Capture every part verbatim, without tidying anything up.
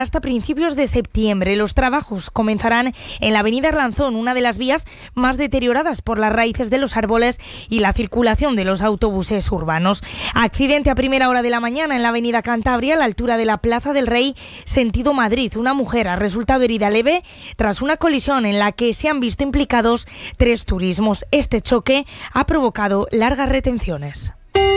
Hasta principios de septiembre. Los trabajos comenzarán en la avenida Arlanzón, una de las vías más deterioradas por las raíces de los árboles y la circulación de los autobuses urbanos. Accidente a primera hora de la mañana en la avenida Cantabria, a la altura de la Plaza del Rey, sentido Madrid. Una mujer ha resultado herida leve tras una colisión en la que se han visto implicados tres turismos. Este choque ha provocado largas retenciones.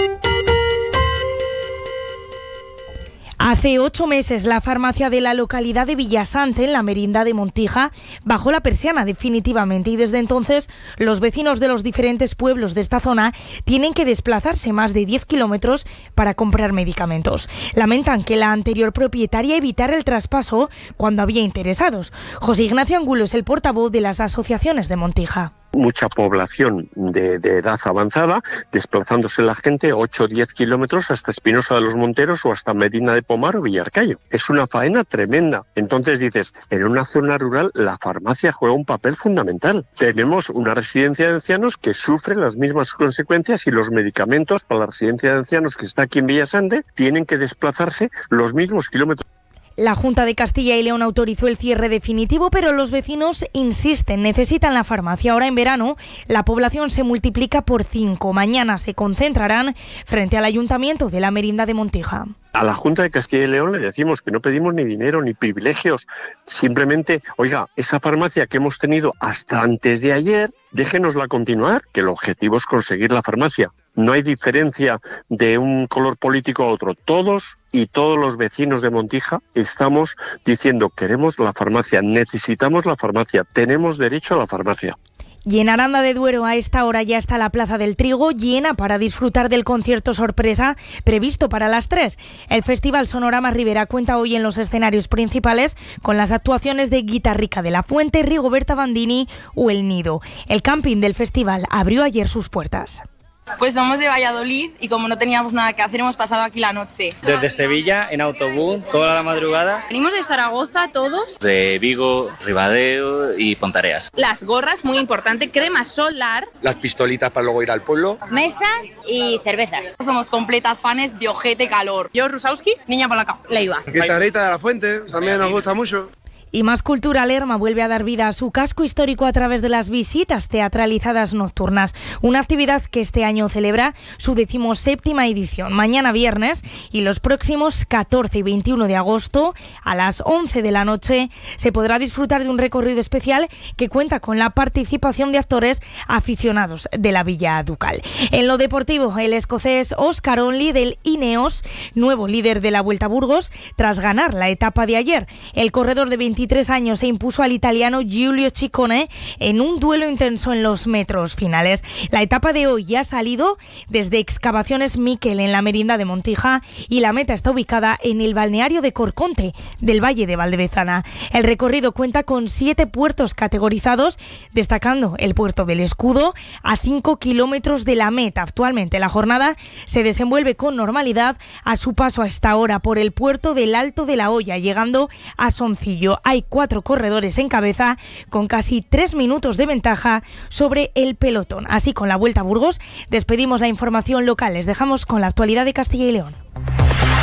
Hace ocho meses la farmacia de la localidad de Villasante, en la Merindad de Montija, bajó la persiana definitivamente y desde entonces los vecinos de los diferentes pueblos de esta zona tienen que desplazarse más de diez kilómetros para comprar medicamentos. Lamentan que la anterior propietaria evitara el traspaso cuando había interesados. José Ignacio Angulo es el portavoz de las asociaciones de Montija. Mucha población de, de edad avanzada, desplazándose la gente ocho o diez kilómetros hasta Espinosa de los Monteros o hasta Medina de Pomar o Villarcayo. Es una faena tremenda. Entonces dices, en una zona rural la farmacia juega un papel fundamental. Tenemos una residencia de ancianos que sufre las mismas consecuencias y los medicamentos para la residencia de ancianos que está aquí en Villasante tienen que desplazarse los mismos kilómetros. La Junta de Castilla y León autorizó el cierre definitivo, pero los vecinos insisten, necesitan la farmacia. Ahora en verano la población se multiplica por cinco. Mañana se concentrarán frente al Ayuntamiento de la Merindad de Montija. A la Junta de Castilla y León le decimos que no pedimos ni dinero ni privilegios, simplemente, oiga, esa farmacia que hemos tenido hasta antes de ayer, déjenosla continuar, que el objetivo es conseguir la farmacia. No hay diferencia de un color político a otro. Todos y todos los vecinos de Montija estamos diciendo queremos la farmacia, necesitamos la farmacia, tenemos derecho a la farmacia. Y en Aranda de Duero a esta hora ya está la Plaza del Trigo llena para disfrutar del concierto sorpresa previsto para las tres. El Festival Sonorama Ribera cuenta hoy en los escenarios principales con las actuaciones de Guitarrica de la Fuente, Rigoberta Bandini o El Nido. El camping del festival abrió ayer sus puertas. Pues somos de Valladolid y como no teníamos nada que hacer hemos pasado aquí la noche. Desde Sevilla en autobús toda la madrugada. Venimos de Zaragoza todos. De Vigo, Ribadeo y Pontareas. Las gorras, muy importante, crema solar. Las pistolitas para luego ir al pueblo. Mesas y cervezas. Somos completas fans de Ojete Calor. Yo, Rusowski, Niña Polaca, Leiva. Guitarrita de la Fuente, también nos gusta mucho. Y más cultura, Lerma vuelve a dar vida a su casco histórico a través de las visitas teatralizadas nocturnas, una actividad que este año celebra su decimoséptima edición. Mañana viernes y los próximos catorce y veintiuno de agosto a las once de la noche se podrá disfrutar de un recorrido especial que cuenta con la participación de actores aficionados de la Villa Ducal. En lo deportivo, el escocés Oscar Onley del Ineos, nuevo líder de la Vuelta a Burgos, tras ganar la etapa de ayer. El corredor de veintitrés años se impuso al italiano Giulio Ciccone en un duelo intenso en los metros finales. La etapa de hoy ya ha salido desde Excavaciones Miquel en la Merindad de Montija y la meta está ubicada en el balneario de Corconte del Valle de Valdevezana. El recorrido cuenta con siete puertos categorizados, destacando el puerto del Escudo a cinco kilómetros de la meta. Actualmente la jornada se desenvuelve con normalidad a su paso a esta hora por el puerto del Alto de la Hoya, llegando a Soncillo. Hay cuatro corredores en cabeza con casi tres minutos de ventaja sobre el pelotón. Así, con la Vuelta a Burgos, despedimos la información local. Les dejamos con la actualidad de Castilla y León.